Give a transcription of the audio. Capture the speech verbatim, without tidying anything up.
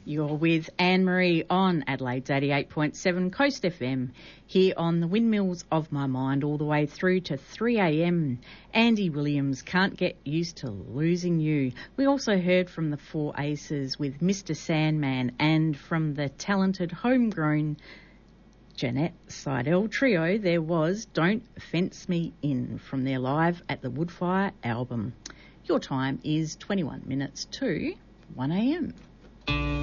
You're with Anne-Marie on Adelaide's eighty-eight point seven Coast F M, here on the Windmills of My Mind, all the way through to three a m. Andy Williams, Can't Get Used to Losing You. We also heard from the Four Aces with Mister Sandman, and from the talented homegrown Jeanette Seidel Trio, there was Don't Fence Me In from their Live at the Woodfire album. Your time is twenty-one minutes to one a m.